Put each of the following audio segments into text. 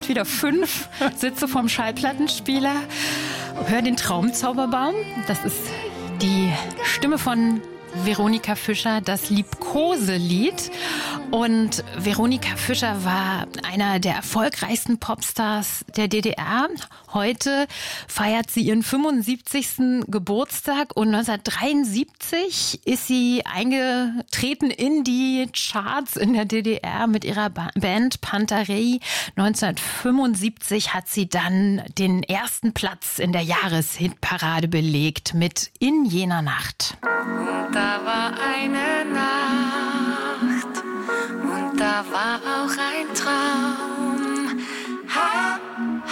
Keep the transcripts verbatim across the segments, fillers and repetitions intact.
ich wieder fünf, sitze vorm Schallplattenspieler, höre den Traumzauberbaum. Das ist die Stimme von Veronika Fischer, das Liebkose-Lied. Und Veronika Fischer war einer der erfolgreichsten Popstars der D D R. Heute feiert sie ihren fünfundsiebzigsten Geburtstag und neunzehnhundertdreiundsiebzig ist sie eingetreten in die Charts in der D D R mit ihrer Band Pantarei. neunzehnhundertfünfundsiebzig hat sie dann den ersten Platz in der Jahreshitparade belegt mit In jener Nacht. Da war eine Nacht und da war auch ein Traum. Ha,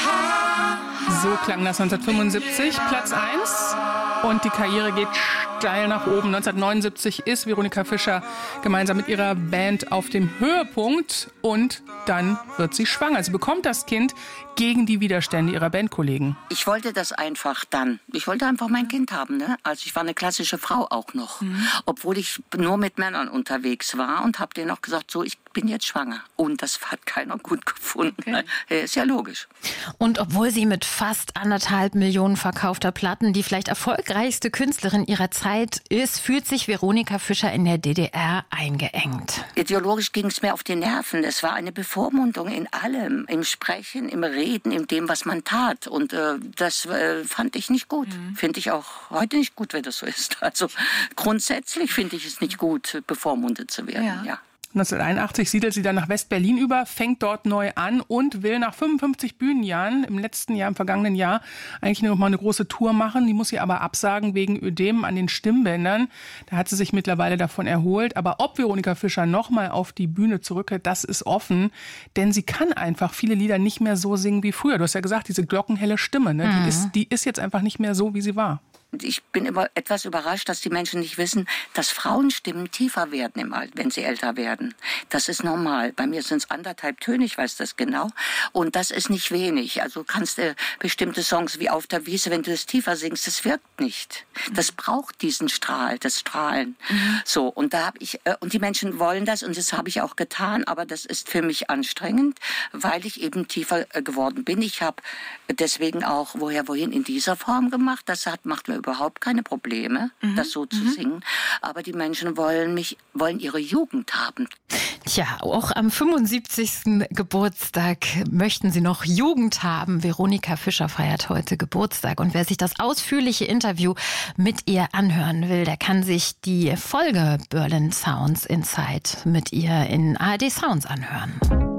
ha. So klang das neunzehnhundertfünfundsiebzig, Platz eins. Und die Karriere geht steil nach oben. neunzehnhundertneunundsiebzig ist Veronika Fischer gemeinsam mit ihrer Band auf dem Höhepunkt. Und dann wird sie schwanger. Sie bekommt das Kind gegen die Widerstände ihrer Bandkollegen. Ich wollte das einfach dann. Ich wollte einfach mein Kind haben. Ne? Also ich war eine klassische Frau auch noch. Mhm. Obwohl ich nur mit Männern unterwegs war und habe denen auch gesagt, so, ich bin jetzt schwanger. Und das hat keiner gut gefunden. Okay. Ist ja logisch. Und obwohl sie mit fast anderthalb Millionen verkaufter Platten die vielleicht erfolgreichste Künstlerin ihrer Zeit ist, fühlt sich Veronika Fischer in der D D R eingeengt. Ideologisch ging es mir auf die Nerven. Es war eine Bevormundung in allem. Im Sprechen, im Reden, in dem, was man tat. Und äh, das äh, fand ich nicht gut. Mhm. Finde ich auch heute nicht gut, wenn das so ist. Also grundsätzlich finde ich es nicht gut, bevormundet zu werden. Ja. Ja. neunzehnhunderteinundachtzig siedelt sie dann nach West-Berlin über, fängt dort neu an und will nach fünfundfünfzig Bühnenjahren im letzten Jahr, im vergangenen Jahr, eigentlich nur noch mal eine große Tour machen. Die muss sie aber absagen wegen Ödem an den Stimmbändern. Da hat sie sich mittlerweile davon erholt. Aber ob Veronika Fischer noch mal auf die Bühne zurückkehrt, das ist offen. Denn sie kann einfach viele Lieder nicht mehr so singen wie früher. Du hast ja gesagt, diese glockenhelle Stimme, ne? Mhm. die, ist, die ist jetzt einfach nicht mehr so, wie sie war. Ich bin immer etwas überrascht, dass die Menschen nicht wissen, dass Frauenstimmen tiefer werden im Alter, wenn sie älter werden. Das ist normal. Bei mir sind es anderthalb Töne, ich weiß das genau. Und das ist nicht wenig. Also kannst du äh, bestimmte Songs wie Auf der Wiese, wenn du es tiefer singst, das wirkt nicht. Das braucht diesen Strahl, das Strahlen. Mhm. So, und da habe ich, äh, und die Menschen wollen das und das habe ich auch getan, aber das ist für mich anstrengend, weil ich eben tiefer äh, geworden bin. Ich habe deswegen auch Woher, wohin in dieser Form gemacht. Das hat, macht mir überhaupt keine Probleme, mhm. das so zu mhm. singen. Aber die Menschen wollen mich, wollen ihre Jugend haben. Tja, auch am fünfundsiebzigsten Geburtstag möchten Sie noch Jugend haben. Veronika Fischer feiert heute Geburtstag. Und wer sich das ausführliche Interview mit ihr anhören will, der kann sich die Folge Berlin Sounds Inside mit ihr in A R D Sounds anhören.